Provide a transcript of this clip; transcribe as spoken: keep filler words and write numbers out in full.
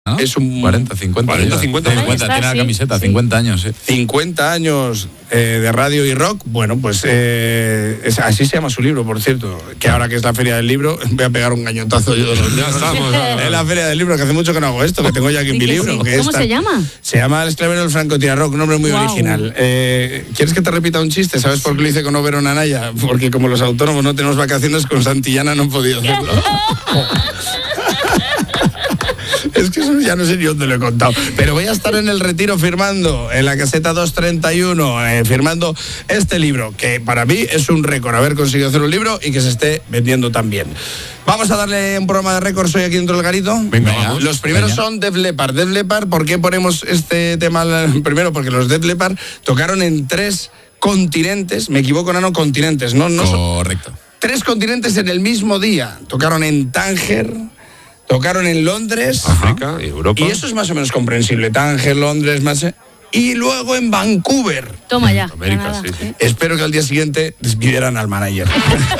¿no? Es un cuarenta, cincuenta. cuarenta, cincuenta. cincuenta, tiene la sí, camiseta, sí. cincuenta años, sí. cincuenta años eh, de radio y rock. Bueno, pues eh, es, así se llama su libro, por cierto. Que ahora que es la Feria del Libro, voy a pegar un gañotazo yo. Ya estamos. Es la Feria del Libro, que hace mucho que no hago esto, que tengo ya aquí en mi que libro. sí. Que ¿Cómo esta- se llama? Se llama El esclavero del francotirador, un nombre muy Guau. original. Eh, ¿Quieres que te repita un chiste? ¿Sabes por qué lo hice con Overo Nanaya? Porque como los autónomos no tenemos vacaciones, con Santillana no han podido hacerlo. Es que eso ya no sé ni dónde lo he contado. Pero voy a estar en el Retiro firmando, en la caseta doscientos treinta y uno, eh, firmando este libro, que para mí es un récord haber conseguido hacer un libro y que se esté vendiendo tan bien. Vamos a darle un programa de récords hoy aquí dentro del garito. Venga, vamos. Los primeros Venga. son Def Leppard. Def Leppard, ¿por qué ponemos este tema? Primero, porque los Def Leppard tocaron en tres continentes, me equivoco, no, no, continentes, no, no son- Correcto. tres continentes en el mismo día. Tocaron en Tánger, tocaron en Londres. África, Europa. Y eso es más o menos comprensible. Tánger, Londres, más. Y luego en Vancouver. Toma ya. América, Granada, sí, sí. ¿eh? Espero que al día siguiente despidieran al manager.